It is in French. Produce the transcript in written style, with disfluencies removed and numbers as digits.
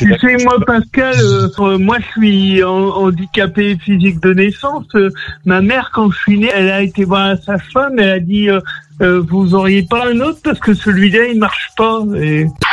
Tu sais, moi, Pascal, moi, je suis handicapé physique de naissance. Ma mère, quand je suis né, elle a été voir la sage-femme, elle a dit, vous auriez pas un autre parce que celui-là, il marche pas. Et...